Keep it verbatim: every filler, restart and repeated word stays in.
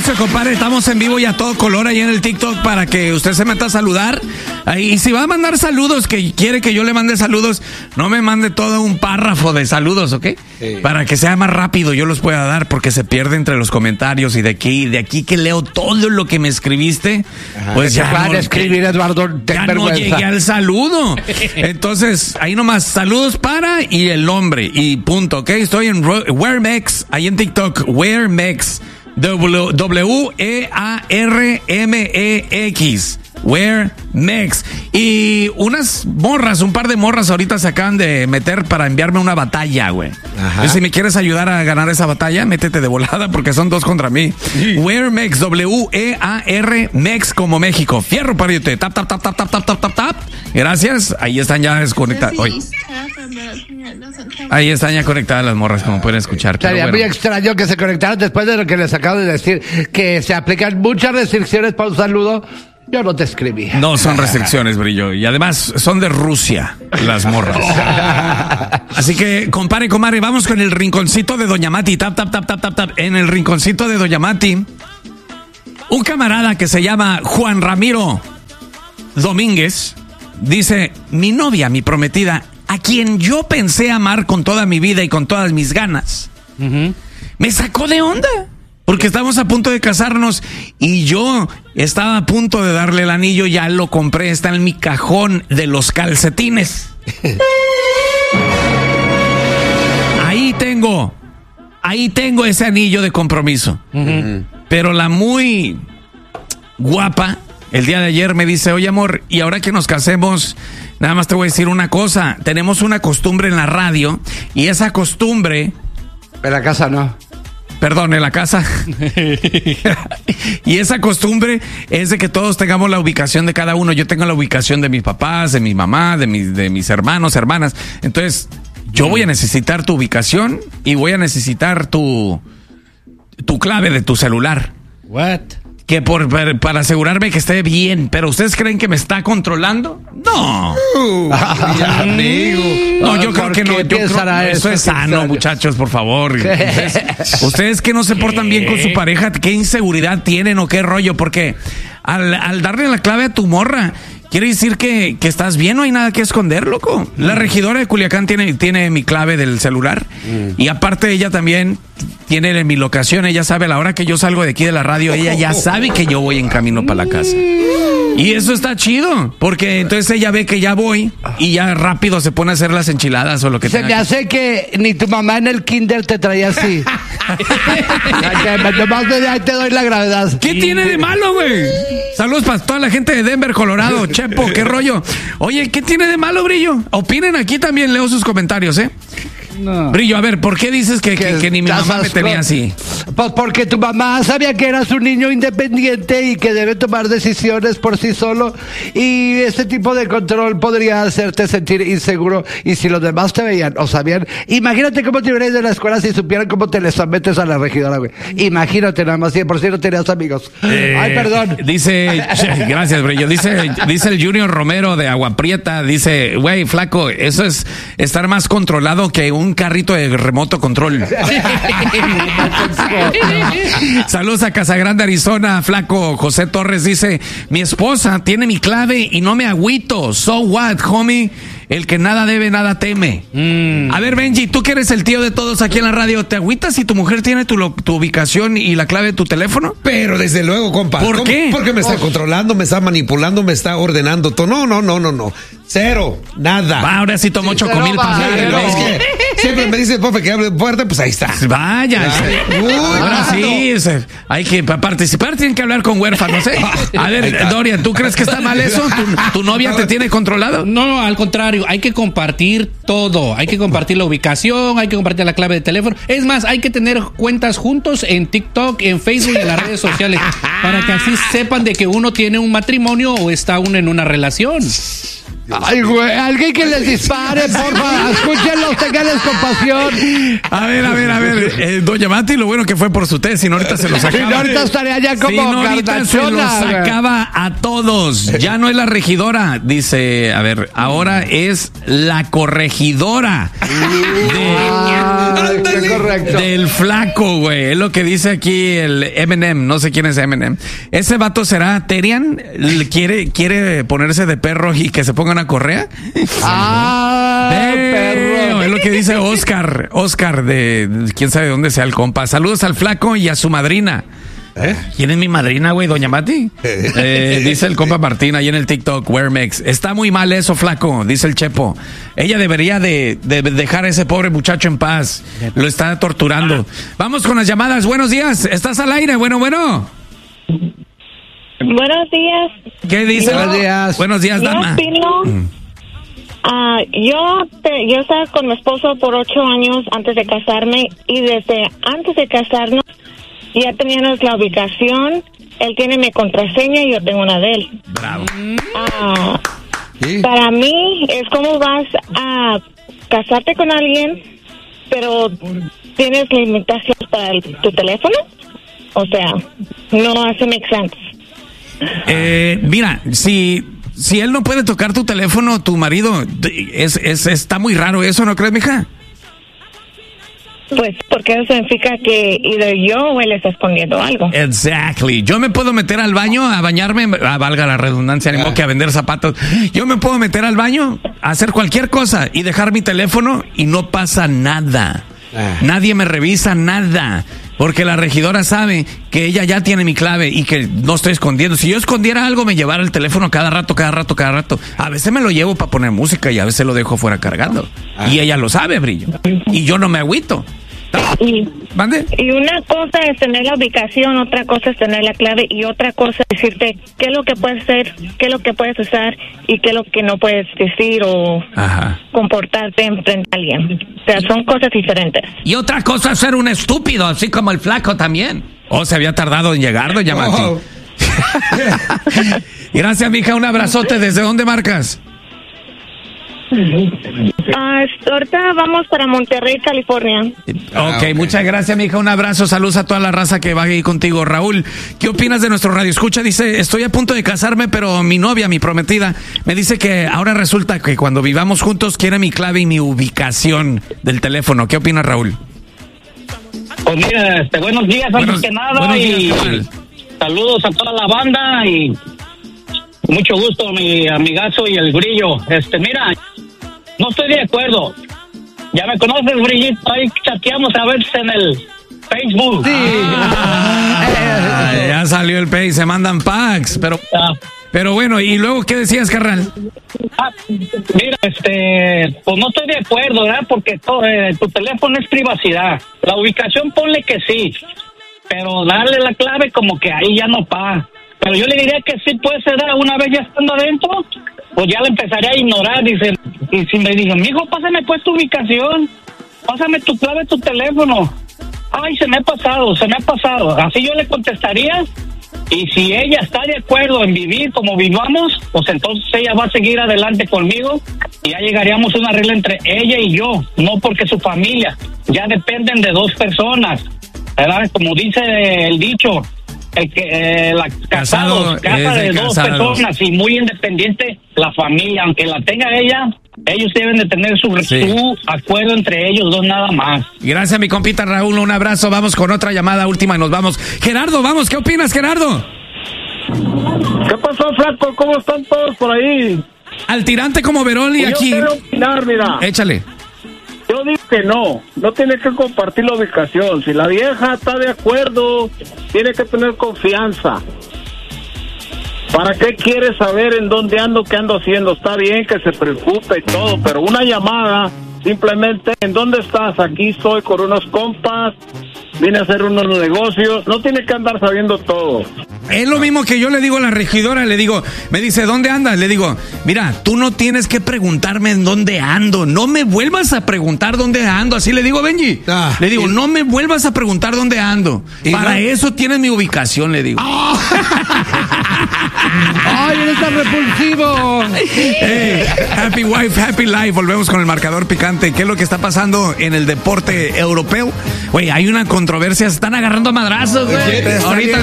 dicho, compadre, estamos en vivo y a todo color ahí en el TikTok para que usted se meta a saludar. Y si va a mandar saludos, que quiere que yo le mande saludos, no me mande todo un párrafo de saludos, ¿ok? Sí. Para que sea más rápido yo los pueda dar, porque se pierde entre los comentarios y de aquí, de aquí que leo todo lo que me escribiste. Ajá, pues ya no, escribir, Eduardo, ya no llegué al saludo. Entonces, ahí nomás, saludos para y el nombre y punto, ¿ok? Estoy en Wearmex, ahí en TikTok, Wearmex. W E A R M E X. Wearmex. Y unas morras, un par de morras ahorita se acaban de meter para enviarme una batalla, güey. Entonces, si me quieres ayudar a ganar esa batalla, métete de volada porque son dos contra mí. Sí. Wearmex, W E A R Mex como México. Fierro pariente. Tap, tap, tap, tap, tap, tap, tap, tap, tap. Gracias. Ahí están ya desconectadas. Ahí están ya conectadas las morras, como pueden escuchar. Sería bueno. Muy extraño que se conectaran después de lo que les acabo de decir, que se aplican muchas restricciones para un saludo. Yo no te escribí. No son restricciones, Brillo. Y además son de Rusia las morras. Así que, compare, comadre, vamos con el rinconcito de Doña Mati. Tap, tap, tap, tap, tap, tap. En el rinconcito de Doña Mati, un camarada que se llama Juan Ramiro Domínguez dice: mi novia, mi prometida, a quien yo pensé amar con toda mi vida y con todas mis ganas, uh-huh. me sacó de onda. Porque estamos a punto de casarnos y yo estaba a punto de darle el anillo, ya lo compré, está en mi cajón de los calcetines. Ahí tengo, ahí tengo ese anillo de compromiso. Uh-huh. Pero la muy guapa, el día de ayer me dice: oye, amor, y ahora que nos casemos, nada más te voy a decir una cosa, tenemos una costumbre en la radio y esa costumbre... En la casa no. Perdón, en la casa. Y esa costumbre es de que todos tengamos la ubicación de cada uno. Yo tengo la ubicación de mis papás, de mi mamá, de mis, de mis hermanos, hermanas. Entonces, yo voy a necesitar tu ubicación y voy a necesitar tu, tu clave de tu celular. What? Que por, para, para asegurarme que esté bien. ¿Pero ustedes creen que me está controlando? No. Uh, amigo. No, yo creo que no. Yo creo, eso es sano, muchachos, por favor. Ustedes, ustedes que no se portan bien con su pareja, ¿qué inseguridad tienen o qué rollo? Porque al, al darle la clave a tu morra, quiere decir que, que estás bien, no hay nada que esconder, loco. La regidora de Culiacán tiene, tiene mi clave del celular. Mm. Y aparte ella también tiene mi locación. Ella sabe a la hora que yo salgo de aquí de la radio, ella ya sabe que yo voy en camino para la casa. Y eso está chido, porque entonces ella ve que ya voy y ya rápido se pone a hacer las enchiladas o lo que sea. Se me hace que ni tu mamá en el kinder te traía así. Nomás ahí te doy la gravedad. ¿Qué tiene de malo, güey? Saludos para toda la gente de Denver, Colorado. Chepo, qué rollo. Oye, ¿qué tiene de malo, Brillo? Opinen aquí también, leo sus comentarios, ¿eh? No. Brillo, a ver, ¿por qué dices que, que, que ni mi mamá me tenía así? Pues porque tu mamá sabía que eras un niño independiente y que debe tomar decisiones por sí solo, y ese tipo de control podría hacerte sentir inseguro, y si los demás te veían o sabían, imagínate cómo te hubieras ido de la escuela si supieran cómo te les sometes a la regidora, güey. Imagínate nada más, si por si no tenías amigos. Eh, Ay, perdón. Dice, gracias, Brillo, dice, dice el Junior Romero de Agua Prieta, dice: güey, flaco, eso es estar más controlado que un un carrito de remoto control. Saludos a Casagrande, Arizona, flaco. José Torres dice: mi esposa tiene mi clave y no me agüito. So what, homie? El que nada debe, nada teme. Mm. A ver, Benji, tú que eres el tío de todos aquí en la radio, ¿te agüitas si tu mujer tiene tu, tu ubicación y la clave de tu teléfono? Pero desde luego, compa. ¿Por qué? Porque me está oh. controlando, me está manipulando, me está ordenando todo. No, no, no, no, no. Cero, nada. Va, ahora sí tomó sí, chocomil para no, es que siempre me dice el profe que hable fuerte, pues ahí está. Vaya. Uy, ahora sí, hay que para participar tienen que hablar con huérfanos, ¿eh? A ver, Dorian, ¿tú crees que está mal eso? ¿Tu, tu novia te tiene controlado? No, no, al contrario. Hay que compartir todo. Hay que compartir la ubicación, hay que compartir la clave de teléfono. Es más, hay que tener cuentas juntos en TikTok, en Facebook y en las redes sociales para que así sepan de que uno tiene un matrimonio o está uno en una relación. Ay, güey, alguien que les dispare, porfa, escúchenlos, tenganles compasión. A ver, a ver, a ver, eh, doña Mati, lo bueno que fue por su test, si no ahorita se los acaba. Si no ahorita estaría ya como si no ahorita se los acaba a todos. Ya no es la regidora, dice, a ver, ahora es la corregidora. De, ah, de, correcto. Del flaco, güey, es lo que dice aquí el Eminem, no sé quién es Eminem. Ese vato será Terian, quiere, quiere ponerse de perro y que se ponga una correa. Ah, de perro. Es lo que dice Oscar, Oscar de, de quién sabe dónde sea el compa. Saludos al flaco y a su madrina. ¿Eh? ¿Quién es mi madrina, güey? ¿Doña Mati? Eh, dice el compa Martín ahí en el TikTok, Wearmex. Está muy mal eso, flaco, dice el Chepo. Ella debería de, de dejar a ese pobre muchacho en paz. Lo está torturando. Vamos con las llamadas. Buenos días. ¿Estás al aire? Bueno, bueno. Buenos días. ¿Qué dice? Yo, Buenos días. Buenos días, yo dama. Opino, mm. uh, yo, te, yo estaba con mi esposo por ocho años antes de casarme y desde antes de casarnos ya teníamos la ubicación. Él tiene mi contraseña y yo tengo una de él. Bravo. Uh, ¿Sí? Para mí es como vas a casarte con alguien, pero tienes limitaciones para el, tu teléfono. O sea, no hace make sense. Eh, mira, si, si él no puede tocar tu teléfono, tu marido, es, es, está muy raro eso, ¿no crees, mija? Pues porque eso significa que either yo o él está escondiendo algo. Exactly. Yo me puedo meter al baño a bañarme, ah, valga la redundancia, ni modo que a vender zapatos. Yo me puedo meter al baño a hacer cualquier cosa y dejar mi teléfono y no pasa nada. Ah. Nadie me revisa nada. Porque la regidora sabe que ella ya tiene mi clave y que no estoy escondiendo. Si yo escondiera algo, me llevara el teléfono cada rato, cada rato, cada rato. A veces me lo llevo para poner música y a veces lo dejo fuera cargando. Ah. Y ella lo sabe, Brillo. Y yo no me agüito. Y, ¿Mande? y una cosa es tener la ubicación, otra cosa es tener la clave y otra cosa es decirte qué es lo que puedes hacer, qué es lo que puedes usar y qué es lo que no puedes decir o Ajá. comportarte en frente a alguien. O sea, son cosas diferentes. Y otra cosa es ser un estúpido, así como el flaco también. Oh, se había tardado en llegar, doña Mati. Oh. Gracias, mija, un abrazote. ¿Desde dónde marcas? Uh, ahorita vamos para Monterrey, California. Ah, ok, okay, muchas gracias, mija. Un abrazo, saludos a toda la raza que va ahí contigo. Raúl, ¿qué opinas de nuestro radio escucha? Dice, estoy a punto de casarme, pero mi novia, mi prometida, me dice que ahora resulta que cuando vivamos juntos quiere mi clave y mi ubicación del teléfono. ¿Qué opinas, Raúl? Pues mira, este, buenos días, antes que nada, y días, saludos a toda la banda y mucho gusto, mi amigazo y el Grillo. Este, mira, no estoy de acuerdo. Ya me conoces, Brillito, ahí chateamos a veces en el Facebook. Sí. Ah, ah, ya salió el Face, se mandan packs, pero ah. pero bueno, ¿y luego qué decías, carnal? Ah, mira, este, pues no estoy de acuerdo, ¿verdad? Porque to, eh, tu teléfono es privacidad. La ubicación ponle que sí, pero darle la clave como que ahí ya no pa. Pero yo le diría que sí puede ser una vez ya estando adentro, pues ya le empezaré a ignorar, dice. Y si me dicen, mijo, pásame pues tu ubicación, pásame tu clave, tu teléfono. Ay, se me ha pasado, se me ha pasado. Así yo le contestaría. Y si ella está de acuerdo en vivir como vivamos, pues entonces ella va a seguir adelante conmigo y ya llegaríamos a una regla entre ella y yo, no porque su familia. Ya dependen de dos personas, ¿verdad? Como dice el dicho, el que eh, la casados, casa de, de dos casados. personas y muy independiente la familia, aunque la tenga ella, ellos deben de tener su, sí. su acuerdo entre ellos dos nada más. Gracias, mi compita Raúl, un abrazo. Vamos con otra llamada última y nos vamos. Gerardo, vamos, ¿qué opinas, Gerardo? ¿Qué pasó, flaco? ¿Cómo están todos por ahí? Al tirante como Veroli yo aquí. Quiero opinar, mira. Échale. Yo digo que no, no tiene que compartir la ubicación. Si la vieja está de acuerdo, tiene que tener confianza. ¿Para qué quiere saber en dónde ando, qué ando haciendo? Está bien que se preocupe y todo, pero una llamada, simplemente, ¿en dónde estás? Aquí estoy con unos compas, vine a hacer unos negocios. No tiene que andar sabiendo todo. Es lo mismo que yo le digo a la regidora, le digo, me dice, ¿dónde andas? Le digo, mira, tú no tienes que preguntarme en dónde ando, no me vuelvas a preguntar dónde ando, así le digo a Benji. Ah, le digo, y... no me vuelvas a preguntar dónde ando. Para no... eso tienes mi ubicación, le digo. Oh. ¡Ay, eres tan repulsivo! Hey, happy wife, happy life. Volvemos con el marcador picante. ¿Qué es lo que está pasando en el deporte europeo? Güey, hay una controversia, se están agarrando a madrazos, güey. Ahorita